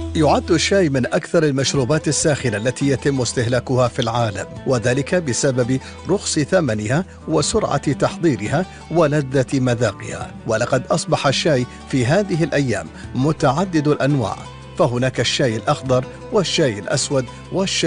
يعد الشاي من أكثر المشروبات الساخنة التي يتم استهلاكها في العالم، وذلك بسبب رخص ثمنها وسرعة تحضيرها ولذة مذاقها. ولقد أصبح الشاي في هذه الأيام متعدد الأنواع، فهناك الشاي الأخضر والشاي الأسود والشاي